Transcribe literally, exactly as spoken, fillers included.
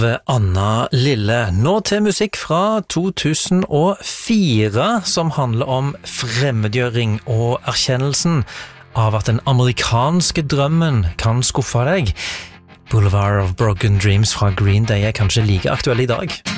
Anna Lille. Nå til musikk fra to tusen og fire, som handler om fremmedgjøring og erkjennelsen av at den amerikanske drømmen kan skuffe deg. Boulevard of Broken Dreams fra Green Day er kanskje like aktuell i dag.